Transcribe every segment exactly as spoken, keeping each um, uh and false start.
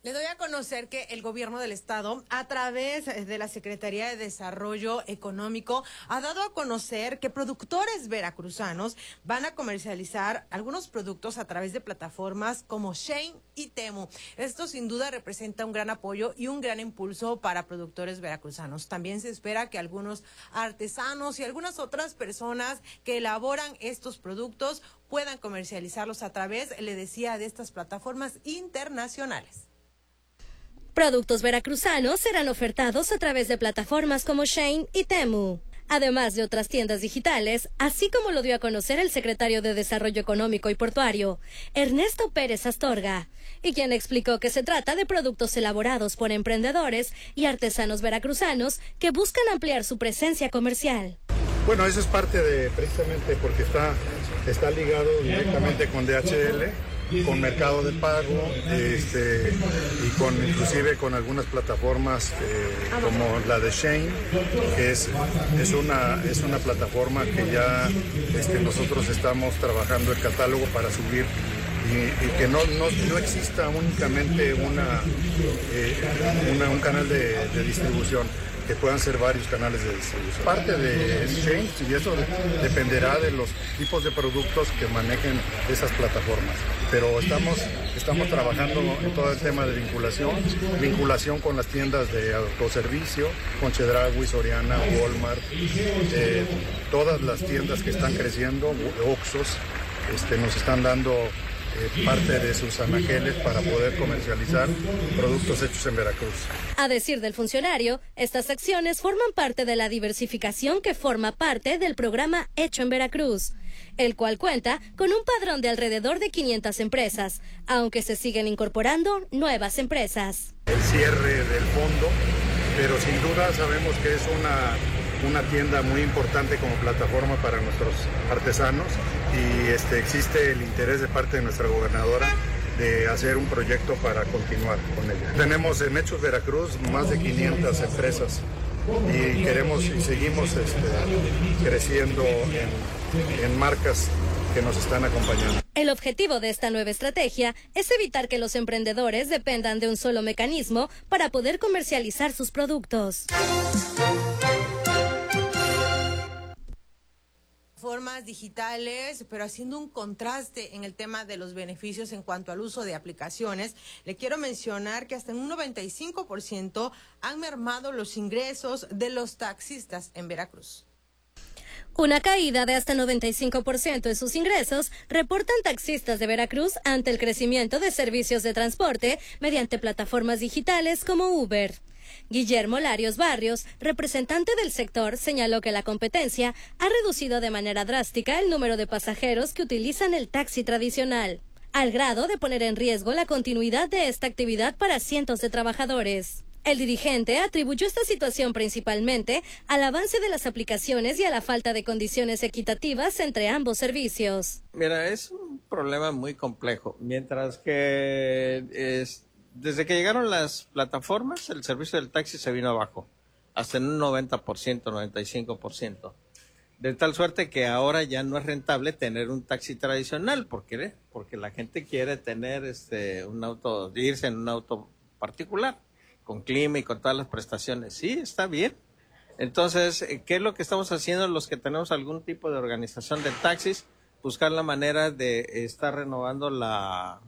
Le doy a conocer que el gobierno del estado, a través de la Secretaría de Desarrollo Económico, ha dado a conocer que productores veracruzanos van a comercializar algunos productos a través de plataformas como Shein y Temu. Esto sin duda representa un gran apoyo y un gran impulso para productores veracruzanos. También se espera que algunos artesanos y algunas otras personas que elaboran estos productos puedan comercializarlos a través, le decía, de estas plataformas internacionales. Productos veracruzanos serán ofertados a través de plataformas como Shein y Temu, además de otras tiendas digitales, así como lo dio a conocer el secretario de Desarrollo Económico y Portuario, Ernesto Pérez Astorga, y quien explicó que se trata de productos elaborados por emprendedores y artesanos veracruzanos que buscan ampliar su presencia comercial. Bueno, eso es parte de, precisamente porque está, está ligado directamente con D H L, con Mercado de Pago, este, y con inclusive con algunas plataformas eh, como la de Shein, que es, es, una, es una plataforma que ya este, nosotros estamos trabajando el catálogo para subir y, y que no, no, no exista únicamente una, eh, una, un canal de, de distribución, que puedan ser varios canales de distribución. Parte de Shein, y eso dependerá de los tipos de productos que manejen esas plataformas. Pero estamos, estamos trabajando en todo el tema de vinculación, vinculación con las tiendas de autoservicio, con Chedraui, Soriana, Walmart, eh, todas las tiendas que están creciendo, Oxxos, este, nos están dando Eh, parte de sus anaqueles para poder comercializar productos hechos en Veracruz. A decir del funcionario, estas acciones forman parte de la diversificación que forma parte del programa Hecho en Veracruz, el cual cuenta con un padrón de alrededor de quinientas empresas, aunque se siguen incorporando nuevas empresas. El cierre del fondo, pero sin duda sabemos que es una una tienda muy importante como plataforma para nuestros artesanos y este, existe el interés de parte de nuestra gobernadora de hacer un proyecto para continuar con ella. Tenemos en Hechos Veracruz más de quinientas empresas y queremos y seguimos este, creciendo en, en marcas que nos están acompañando. El objetivo de esta nueva estrategia es evitar que los emprendedores dependan de un solo mecanismo para poder comercializar sus productos. Formas digitales, pero haciendo un contraste en el tema de los beneficios en cuanto al uso de aplicaciones, le quiero mencionar que hasta en un noventa y cinco por ciento han mermado los ingresos de los taxistas en Veracruz. Una caída de hasta noventa y cinco por ciento en sus ingresos reportan taxistas de Veracruz ante el crecimiento de servicios de transporte mediante plataformas digitales como Uber. Guillermo Larios Barrios, representante del sector, señaló que la competencia ha reducido de manera drástica el número de pasajeros que utilizan el taxi tradicional, al grado de poner en riesgo la continuidad de esta actividad para cientos de trabajadores. El dirigente atribuyó esta situación principalmente al avance de las aplicaciones y a la falta de condiciones equitativas entre ambos servicios. Mira, es un problema muy complejo, mientras que es desde que llegaron las plataformas, el servicio del taxi se vino abajo, hasta en un noventa por ciento, noventa y cinco por ciento. De tal suerte que ahora ya no es rentable tener un taxi tradicional. ¿Por qué? Porque la gente quiere tener este un auto, irse en un auto particular, con clima y con todas las prestaciones. Sí, está bien. Entonces, ¿qué es lo que estamos haciendo los que tenemos algún tipo de organización de taxis? Buscar la manera de estar renovando la...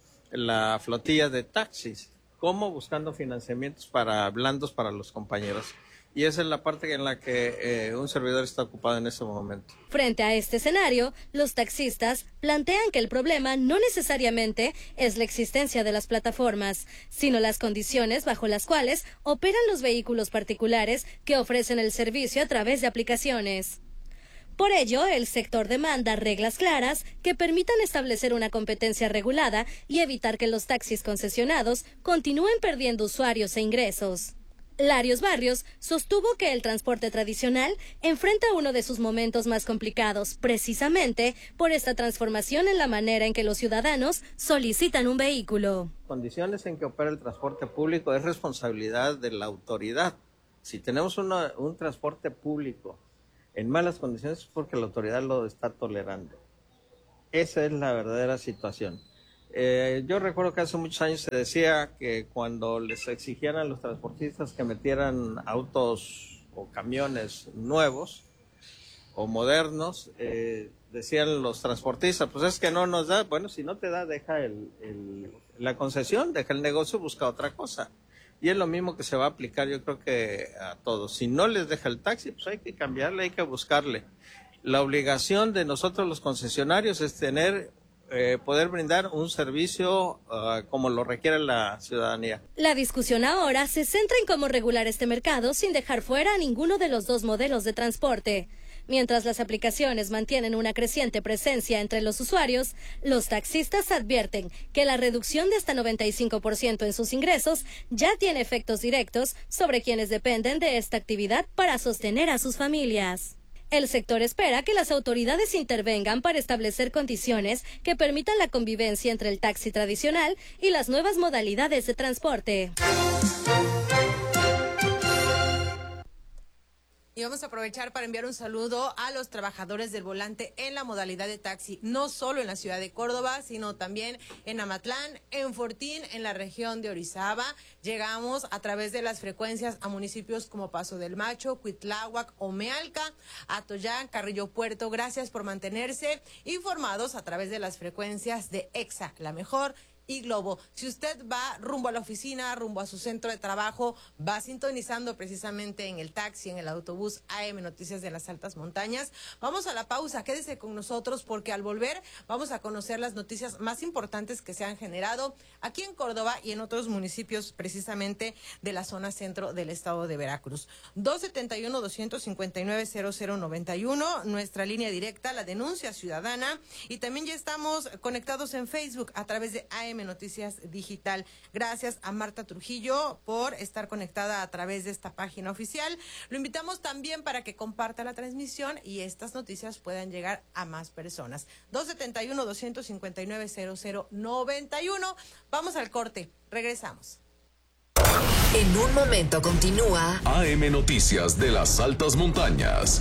la flotilla de taxis, como buscando financiamientos para blandos para los compañeros. Y esa es la parte en la que eh, un servidor está ocupado en este momento. Frente a este escenario, los taxistas plantean que el problema no necesariamente es la existencia de las plataformas, sino las condiciones bajo las cuales operan los vehículos particulares que ofrecen el servicio a través de aplicaciones. Por ello, el sector demanda reglas claras que permitan establecer una competencia regulada y evitar que los taxis concesionados continúen perdiendo usuarios e ingresos. Larios Barrios sostuvo que el transporte tradicional enfrenta uno de sus momentos más complicados, precisamente por esta transformación en la manera en que los ciudadanos solicitan un vehículo. Condiciones en que opera el transporte público es responsabilidad de la autoridad. Si tenemos una, un transporte público en malas condiciones es porque la autoridad lo está tolerando. Esa es la verdadera situación. Eh, yo recuerdo que hace muchos años se decía que cuando les exigían a los transportistas que metieran autos o camiones nuevos o modernos, eh, decían los transportistas, pues es que no nos da. Bueno, si no te da, deja el, el, la concesión, deja el negocio, busca otra cosa. Y es lo mismo que se va a aplicar, yo creo que a todos. Si no les deja el taxi, pues hay que cambiarle, hay que buscarle. La obligación de nosotros los concesionarios es tener, eh, poder brindar un servicio uh, como lo requiere la ciudadanía. La discusión ahora se centra en cómo regular este mercado sin dejar fuera a ninguno de los dos modelos de transporte. Mientras las aplicaciones mantienen una creciente presencia entre los usuarios, los taxistas advierten que la reducción de hasta noventa y cinco por ciento en sus ingresos ya tiene efectos directos sobre quienes dependen de esta actividad para sostener a sus familias. El sector espera que las autoridades intervengan para establecer condiciones que permitan la convivencia entre el taxi tradicional y las nuevas modalidades de transporte. Y vamos a aprovechar para enviar un saludo a los trabajadores del volante en la modalidad de taxi, no solo en la ciudad de Córdoba, sino también en Amatlán, en Fortín, en la región de Orizaba. Llegamos a través de las frecuencias a municipios como Paso del Macho, Cuitláhuac, Omealca, Atoyán, Carrillo Puerto. Gracias por mantenerse informados a través de las frecuencias de EXA, la mejor, y Globo. Si usted va rumbo a la oficina, rumbo a su centro de trabajo, va sintonizando precisamente en el taxi, en el autobús A M Noticias de las Altas Montañas. Vamos a la pausa, quédese con nosotros porque al volver vamos a conocer las noticias más importantes que se han generado aquí en Córdoba y en otros municipios precisamente de la zona centro del estado de Veracruz. dos setenta y uno, doscientos cincuenta y nueve, cero cero noventa y uno, nuestra línea directa, la denuncia ciudadana, y también ya estamos conectados en Facebook a través de A M Noticias Digital. Gracias a Marta Trujillo por estar conectada a través de esta página oficial. Lo invitamos también para que comparta la transmisión y estas noticias puedan llegar a más personas. dos setenta y uno, doscientos cincuenta y nueve, cero cero noventa y uno. Vamos al corte. Regresamos. En un momento continúa A M Noticias de las Altas Montañas.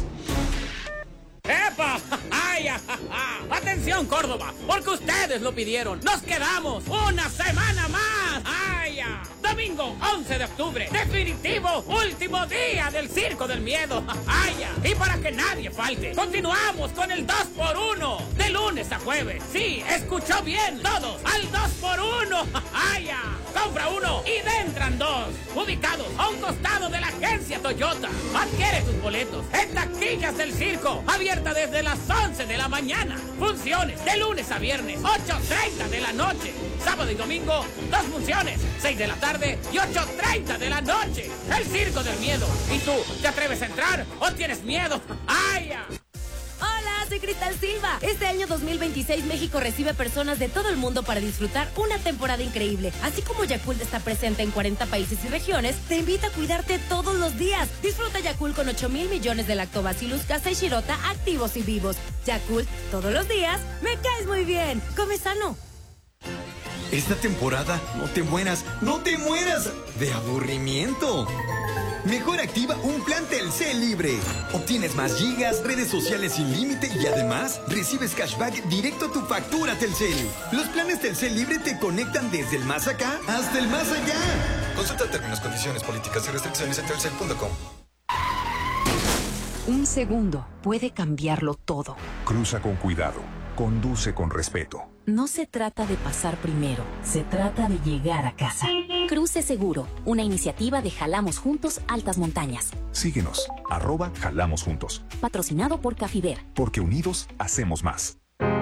¡Epa! ¡Ay! ¡Atención, Córdoba! Porque ustedes lo pidieron. ¡Nos quedamos una semana más! ¡Ay! Domingo once de octubre, definitivo último día del Circo del Miedo. ¡Ay! Y para que nadie falte, continuamos con el dos por uno de lunes a jueves. Sí, escuchó bien, todos al dos por uno. ¡Ay! Compra uno y entran dos. Ubicados a un costado de la agencia Toyota. Adquiere tus boletos en Taquillas del Circo. Abierta desde las once de la mañana. Funciones de lunes a viernes, ocho treinta de la noche. Sábado y domingo, dos funciones, seis de la tarde y ocho treinta de la noche. El Circo del Miedo. ¿Y tú, te atreves a entrar o tienes miedo? ¡Ay! Hola, soy Cristal Silva. Este año dos mil veintiséis México recibe personas de todo el mundo para disfrutar una temporada increíble. Así como Yakult está presente en cuarenta países y regiones, te invita a cuidarte todos los días. Disfruta Yakult con ocho mil millones de lactobacillus casei shirota activos y vivos. Yakult, todos los días, me caes muy bien. Come sano. Esta temporada no te mueras, no te mueras de aburrimiento. Mejor activa un plan Telcel libre. Obtienes más gigas, redes sociales sin límite y además recibes cashback directo a tu factura Telcel. Los planes Telcel libre te conectan desde el más acá hasta el más allá. Consulta términos, condiciones, políticas y restricciones en telcel punto com. Un segundo puede cambiarlo todo. Cruza con cuidado. Conduce con respeto. No se trata de pasar primero, se trata de llegar a casa. Cruce Seguro, una iniciativa de Jalamos Juntos Altas Montañas. Síguenos, arroba Jalamos Juntos. Patrocinado por Cafiber. Porque unidos hacemos más.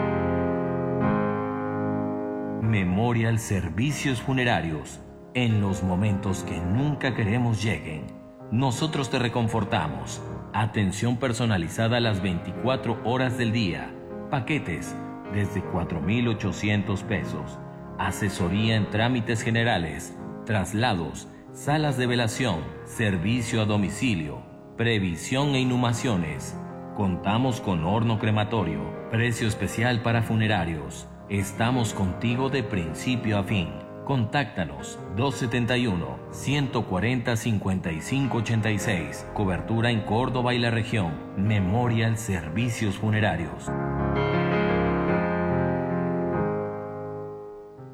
Memorial Servicios Funerarios. En los momentos que nunca queremos lleguen, nosotros te reconfortamos. Atención personalizada a las veinticuatro horas del día. Paquetes desde cuatro mil ochocientos pesos. Asesoría en trámites generales, traslados, salas de velación, servicio a domicilio, previsión e inhumaciones. Contamos con horno crematorio, precio especial para funerarios. Estamos contigo de principio a fin. Contáctanos dos setenta y uno, ciento cuarenta, cincuenta y cinco ochenta y seis. Cobertura en Córdoba y la región. Memorial Servicios Funerarios.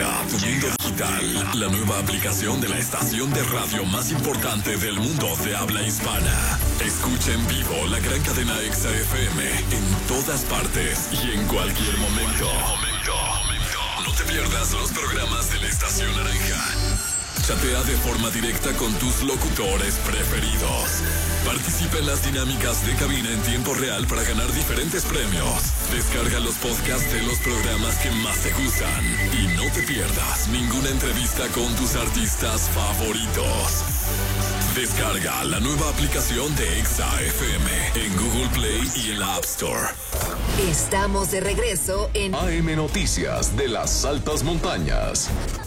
Descarga tu mundo digital, la nueva aplicación de la estación de radio más importante del mundo de habla hispana. Escucha en vivo la gran cadena Exa F M en todas partes y en cualquier momento. No te pierdas los programas de la Estación Naranja. Chatea de forma directa con tus locutores preferidos. Participa en las dinámicas de cabina en tiempo real para ganar diferentes premios. Descarga los podcasts de los programas que más te gustan. Y no te pierdas ninguna entrevista con tus artistas favoritos. Descarga la nueva aplicación de Exa F M en Google Play y en la App Store. Estamos de regreso en A M Noticias de las Altas Montañas.